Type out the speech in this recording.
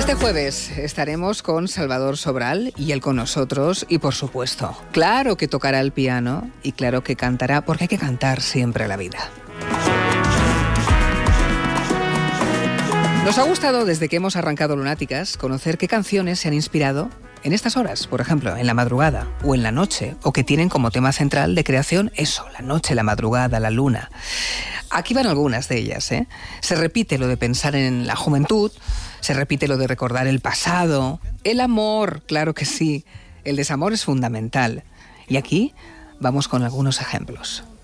Este jueves estaremos con Salvador Sobral y él con nosotros y, por supuesto, claro que tocará el piano y claro que cantará, porque hay que cantar siempre la vida. Nos ha gustado, desde que hemos arrancado Lunáticas, conocer qué canciones se han inspirado en estas horas, por ejemplo, en la madrugada o en la noche, o que tienen como tema central de creación eso, la noche, la madrugada, la luna. Aquí van algunas de ellas, ¿eh? Se repite lo de pensar en la juventud, se repite lo de recordar el pasado, el amor, claro que sí, el desamor es fundamental. Y aquí vamos con algunos ejemplos.